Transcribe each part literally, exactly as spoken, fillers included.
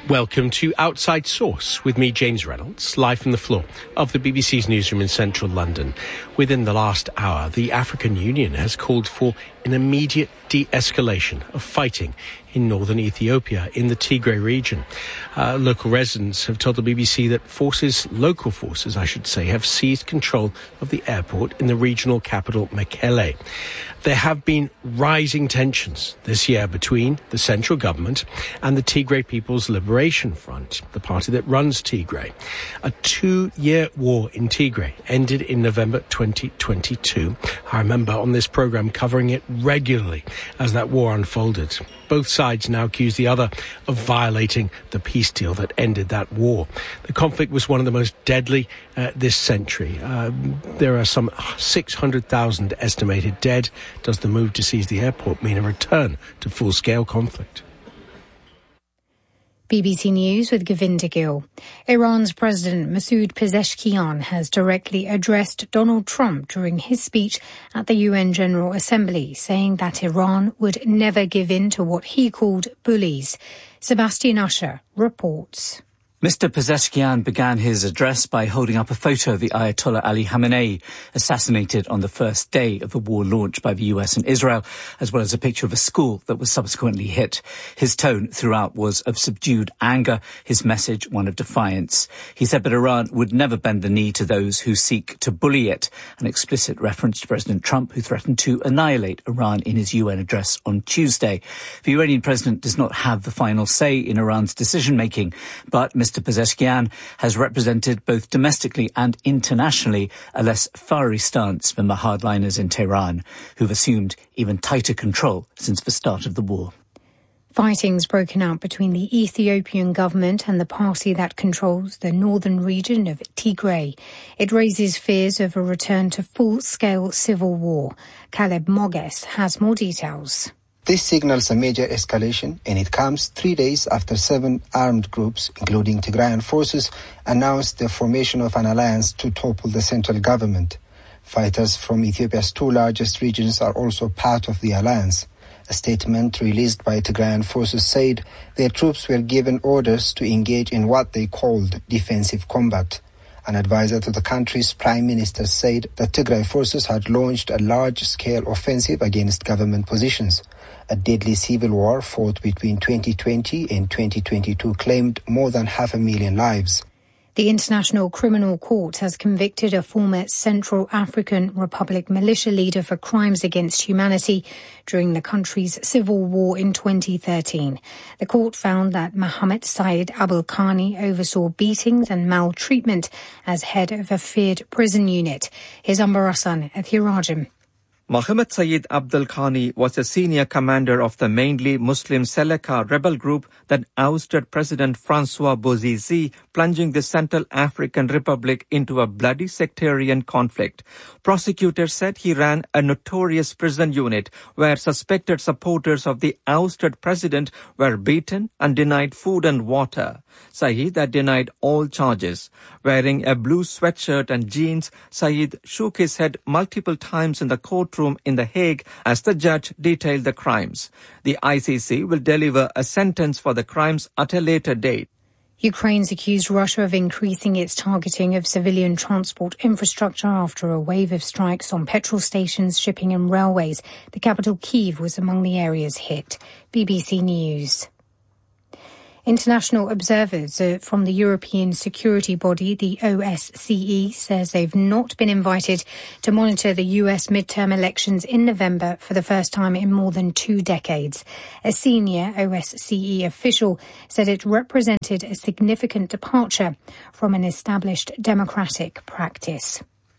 Welcome to Outside Source with me, James Reynolds, live from the floor of the B B C's newsroom in central London. Within the last hour, the African Union has called for an immediate de-escalation of fighting in northern Ethiopia in the Tigray region. Uh, local residents have told the B B C that forces, local forces, I should say, have seized control of the airport in the regional capital, Mekelle. There have been rising tensions this year between the central government and the Tigray People's Liberation Front, the party that runs Tigray. A two-year war in Tigray ended in November twenty twenty-two. I remember on this programme covering it regularly as that war unfolded. Both sides now accuse the other of violating the peace deal that ended that war. The conflict was one of the most deadly uh, this century. Uh, there are some six hundred thousand estimated dead. Does the move to seize the airport mean a return to full-scale conflict? B B C News with Govinda Gill. Iran's President Masoud Pezeshkian has directly addressed Donald Trump during his speech at the U N General Assembly, saying that Iran would never give in to what he called bullies. Sebastian Usher reports. Mister Pezeshkian began his address by holding up a photo of the Ayatollah Ali Khamenei, assassinated on the first day of the war launched by the U S and Israel, as well as a picture of a school that was subsequently hit. His tone throughout was of subdued anger, his message one of defiance. He said that Iran would never bend the knee to those who seek to bully it, an explicit reference to President Trump, who threatened to annihilate Iran in his U N address on Tuesday. The Iranian president does not have the final say in Iran's decision-making, but Mister Mister Pezeshkian has represented both domestically and internationally a less fiery stance than the hardliners in Tehran, who've assumed even tighter control since the start of the war. Fighting's broken out between the Ethiopian government and the party that controls the northern region of Tigray. It raises fears of a return to full-scale civil war. Caleb Moges has more details. This signals a major escalation, and it comes three days after seven armed groups, including Tigrayan forces, announced the formation of an alliance to topple the central government. Fighters from Ethiopia's two largest regions are also part of the alliance. A statement released by Tigrayan forces said their troops were given orders to engage in what they called defensive combat. An advisor to the country's prime minister said that Tigray forces had launched a large-scale offensive against government positions. A deadly civil war fought between twenty twenty and twenty twenty-two claimed more than half a million lives. The International Criminal Court has convicted a former Central African Republic militia leader for crimes against humanity during the country's civil war in twenty thirteen. The court found that Mohamed Said Abdelkhani oversaw beatings and maltreatment as head of a feared prison unit. Here's Ambarasan Ethirajim. Mohamed Said Abdelkhani was a senior commander of the mainly Muslim Seleka rebel group that ousted President Francois Bozize, plunging the Central African Republic into a bloody sectarian conflict. Prosecutors said he ran a notorious prison unit where suspected supporters of the ousted president were beaten and denied food and water. Said had denied all charges. Wearing a blue sweatshirt and jeans, Said shook his head multiple times in the courtroom in The Hague as the judge detailed the crimes. The I C C will deliver a sentence for the crimes at a later date. Ukraine's accused Russia of increasing its targeting of civilian transport infrastructure after a wave of strikes on petrol stations, shipping and railways. The capital, Kyiv, was among the areas hit. B B C News. International observers from the European security body, the O S C E, says they've not been invited to monitor the U S midterm elections in November for the first time in more than two decades. A senior O S C E official said it represented a significant departure from an established democratic practice.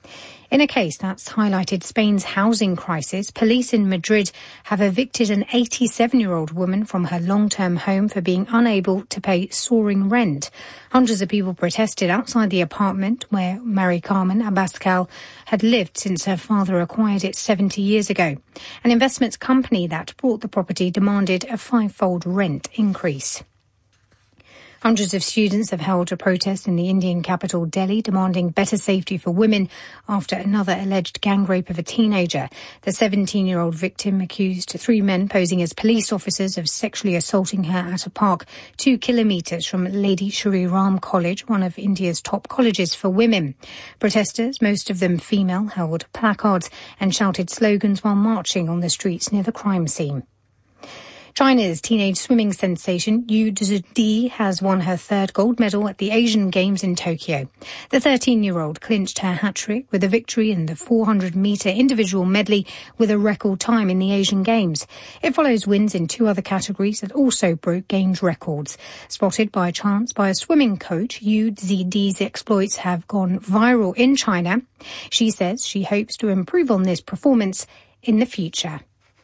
In a case that's highlighted Spain's housing crisis, police in Madrid have evicted an eighty-seven-year-old woman from her long-term home for being unable to pay soaring rent. Hundreds of people protested outside the apartment where Mari Carmen Abascal had lived since her father acquired it seventy years ago. An investment company that bought the property demanded a five-fold rent increase. Hundreds of students have held a protest in the Indian capital, Delhi, demanding better safety for women after another alleged gang rape of a teenager. The seventeen-year-old victim accused three men posing as police officers of sexually assaulting her at a park two kilometres from Lady Shri Ram College, one of India's top colleges for women. Protesters, most of them female, held placards and shouted slogans while marching on the streets near the crime scene. China's teenage swimming sensation Yu Zhidi has won her third gold medal at the Asian Games in Tokyo. The thirteen-year-old clinched her hat-trick with a victory in the four hundred metre individual medley with a record time in the Asian Games. It follows wins in two other categories that also broke Games records. Spotted by chance by a swimming coach, Yu Zhidi's exploits have gone viral in China. She says she hopes to improve on this performance in the future.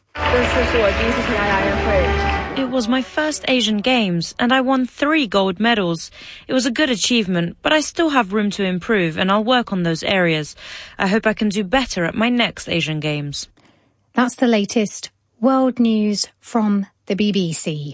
It was my first Asian Games and I won three gold medals. It was a good achievement, but I still have room to improve and I'll work on those areas. I hope I can do better at my next Asian Games. That's the latest world news from the B B C.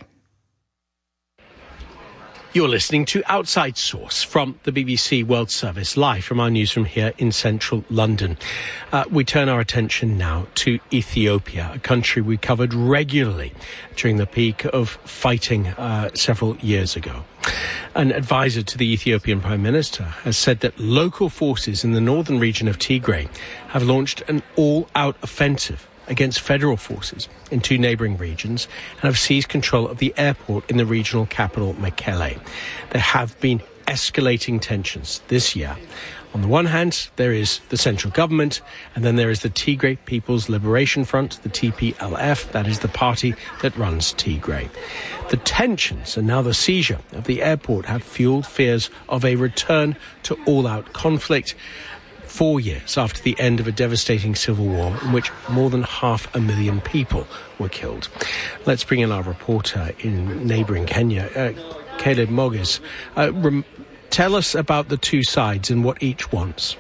You're listening to Outside Source from the B B C World Service, live from our newsroom here in central London. Uh, we turn our attention now to Ethiopia, a country we covered regularly during the peak of fighting uh, several years ago. An advisor to the Ethiopian Prime Minister has said that local forces in the northern region of Tigray have launched an all-out offensive against federal forces in two neighbouring regions and have seized control of the airport in the regional capital, Mekelle. There have been escalating tensions this year. On the one hand, there is the central government, and then there is the Tigray People's Liberation Front, the T P L F, that is the party that runs Tigray. The tensions and now the seizure of the airport have fueled fears of a return to all-out conflict, four years after the end of a devastating civil war in which more than half a million people were killed. Let's bring in our reporter in neighbouring Kenya, uh, Caleb Mogis. Uh, rem- tell us about the two sides and what each wants.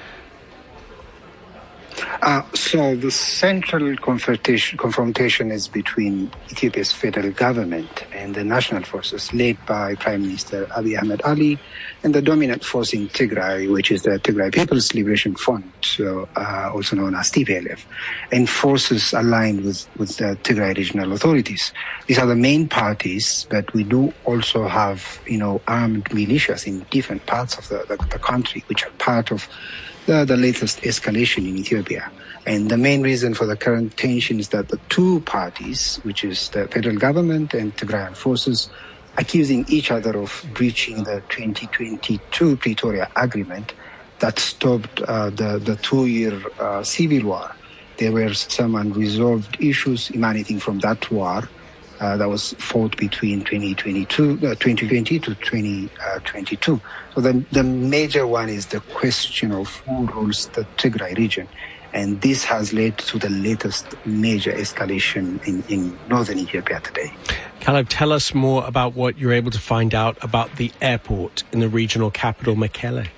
Uh, so the central confrontation, confrontation is between Ethiopia's federal government and the national forces led by Prime Minister Abiy Ahmed Ali and the dominant force in Tigray, which is the Tigray People's Liberation Front, so, uh, also known as T P L F, and forces aligned with, with the Tigray regional authorities. These are the main parties, but we do also have, you know, armed militias in different parts of the, the, the country, which are part of The, the latest escalation in Ethiopia. And the main reason for the current tension is that the two parties, which is the federal government and Tigrayan forces, accusing each other of breaching the twenty twenty-two Pretoria Agreement that stopped uh, the, the two-year uh, civil war. There were some unresolved issues emanating from that war Uh, that was fought between twenty twenty-two, uh, twenty twenty to twenty twenty-two. So the, the major one is the question of who rules the Tigray region. And this has led to the latest major escalation in, in northern Ethiopia today. Caleb, tell us more about what you're able to find out about the airport in the regional capital, Mekelle.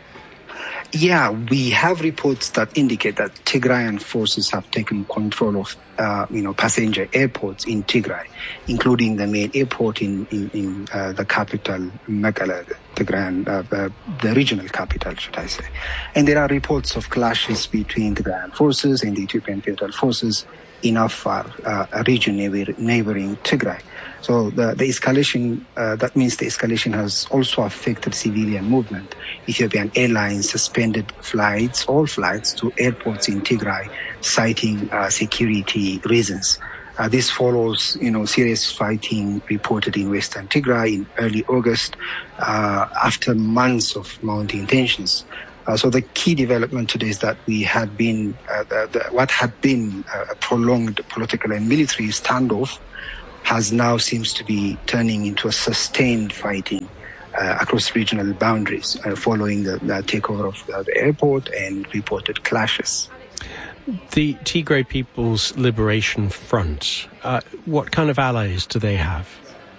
Yeah, we have reports that indicate that Tigrayan forces have taken control of, uh, you know, passenger airports in Tigray, including the main airport in in, in uh, the capital, Mekelle, Tigrayan, uh, uh, the regional capital, should I say? And there are reports of clashes between Tigrayan forces and the Ethiopian Federal Forces in Afar, uh, a region neighbor, neighboring Tigray. So the, the escalation, uh, that means the escalation has also affected civilian movement. Ethiopian Airlines suspended flights, all flights to airports in Tigray, citing uh, security reasons. Uh, this follows, you know, serious fighting reported in Western Tigray in early August, uh, after months of mounting tensions. Uh, so the key development today is that we had been, uh, the, the, what had been a prolonged political and military standoff has now seems to be turning into a sustained fighting uh, across regional boundaries uh, following the, the takeover of the, the airport and reported clashes. The Tigray People's Liberation Front, uh, what kind of allies do they have?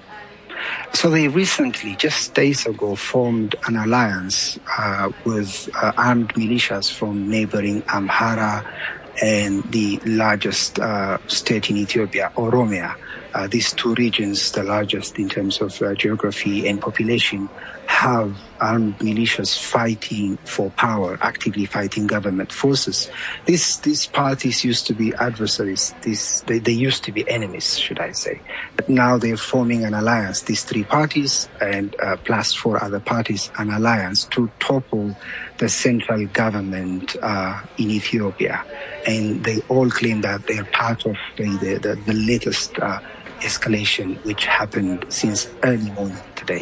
So they recently, just days ago, formed an alliance uh, with uh, armed militias from neighboring Amhara and the largest uh, state in Ethiopia, Oromia. Uh, these two regions, the largest in terms of uh, geography and population, have armed militias fighting for power, actively fighting government forces. These these parties used to be adversaries. These they, they used to be enemies, should I say? But now they're forming an alliance. These three parties and uh, plus four other parties, an alliance to topple the central government uh, in Ethiopia, and they all claim that they're part of the the, the, the latest uh, escalation, which happened since early morning today.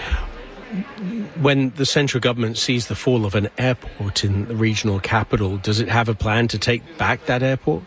When the central government sees the fall of an airport in the regional capital, does it have a plan to take back that airport?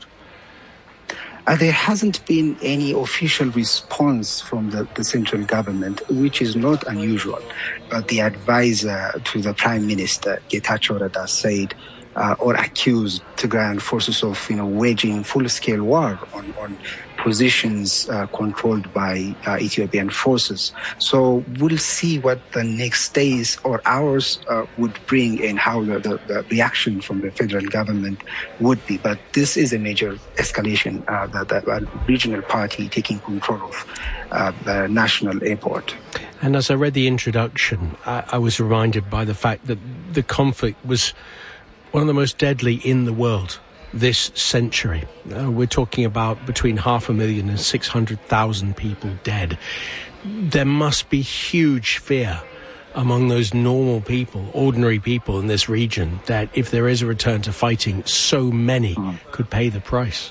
Uh, there hasn't been any official response from the, the central government, which is not unusual. But the advisor to the Prime Minister, Getachew Reda, said uh, or accused Tigrayan forces of, you know, waging full-scale war on, on positions uh, controlled by uh, Ethiopian forces. So we'll see what the next days or hours uh, would bring and how the, the, the reaction from the federal government would be. But this is a major escalation, uh, the, the regional party taking control of uh, the national airport. And as I read the introduction, I, I was reminded by the fact that the conflict was one of the most deadly in the world this century. Uh, we're talking about between half a million and six hundred thousand people dead. There must be huge fear among those normal people, ordinary people in this region, that if there is a return to fighting, so many mm. could pay the price.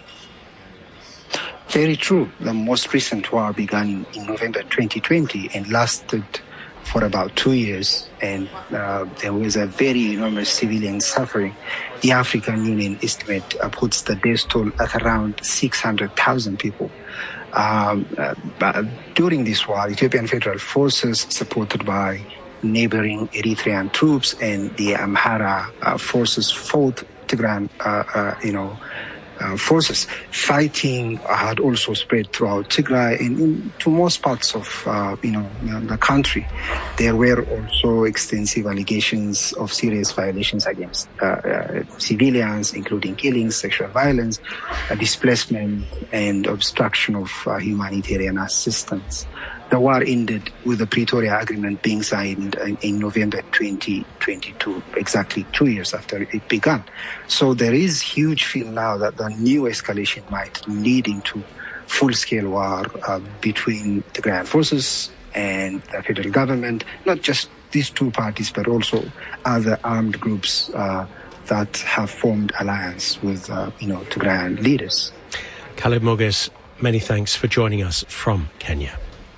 Very true. The most recent war began in November twenty twenty and lasted for about two years, and uh, there was a very enormous civilian suffering. The African Union estimate uh, puts the death toll at around six hundred thousand people. Um, uh, but during this war, Ethiopian federal forces, supported by neighboring Eritrean troops and the Amhara uh, forces, fought Tigrayan, uh, uh, you know, Uh, forces. Fighting had also spread throughout Tigray and into most parts of, uh, you know, the country. There were also extensive allegations of serious violations against uh, uh, civilians, including killings, sexual violence, uh, displacement, and obstruction of uh, humanitarian assistance. The war ended with the Pretoria Agreement being signed in, in November twenty twenty-two, exactly two years after it began. So there is huge fear now that the new escalation might lead into full-scale war uh, between the Tigrayan forces and the federal government, not just these two parties, but also other armed groups uh, that have formed alliance with, uh, you know, Tigrayan leaders. Khaled Moges, many thanks for joining us from Kenya.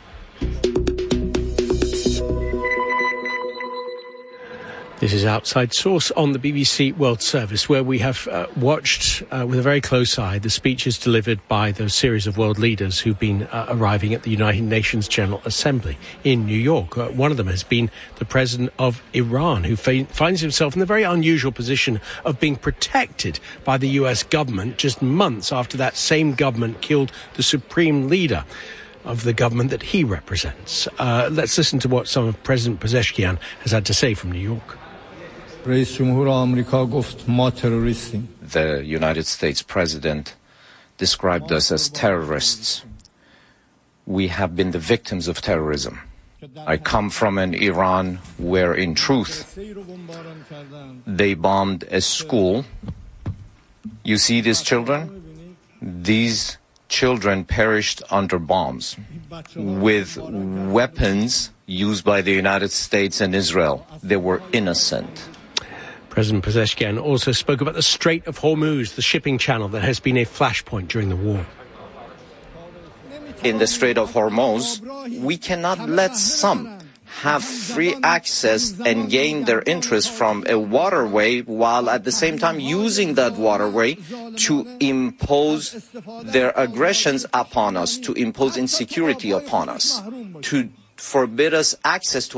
This is Outside Source on the B B C World Service, where we have uh, watched uh, with a very close eye the speeches delivered by those series of world leaders who've been uh, arriving at the United Nations General Assembly in New York. Uh, one of them has been the president of Iran, who fa- finds himself in the very unusual position of being protected by the U S government just months after that same government killed the supreme leader of the government that he represents. Uh, let's listen to what some of President Pezeshkian has had to say from New York. The United States President described us as terrorists. We have been the victims of terrorism. I come from an Iran where, in truth, they bombed a school. You see these children? These children perished under bombs with weapons used by the United States and Israel. They were innocent. President Pezeshkian also spoke about the Strait of Hormuz, the shipping channel that has been a flashpoint during the war. In the Strait of Hormuz, we cannot let some have free access and gain their interest from a waterway while at the same time using that waterway to impose their aggressions upon us, to impose insecurity upon us, to forbid us access to